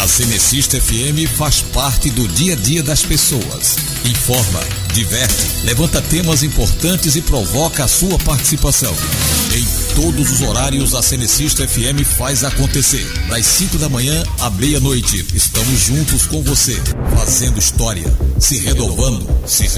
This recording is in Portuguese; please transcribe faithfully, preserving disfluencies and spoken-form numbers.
A Cenecista F M faz parte do dia a dia das pessoas. Informa, diverte, levanta temas importantes e provoca a sua participação. Em todos os horários, a Cenecista F M faz acontecer. Das cinco da manhã à meia-noite, estamos juntos com você, fazendo história, se renovando, se